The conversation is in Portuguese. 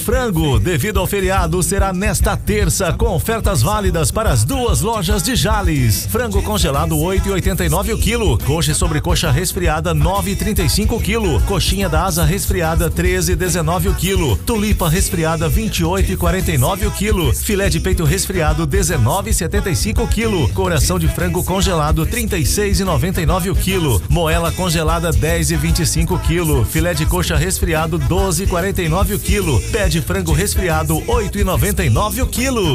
Frango, devido ao feriado, será nesta terça com ofertas válidas para as duas lojas de Jales. Frango congelado 8,89 o quilo, coxa e sobrecoxa resfriada 9,35 o quilo, coxinha da asa resfriada 13,19 o quilo, tulipa resfriada 28,49 o quilo, filé de peito resfriado 19,75 o quilo, coração de frango congelado 36,99 o quilo, moela congelada 10,25 o quilo, filé de coxa resfriado 12,49 o quilo, pé de frango resfriado 8,99 o quilo.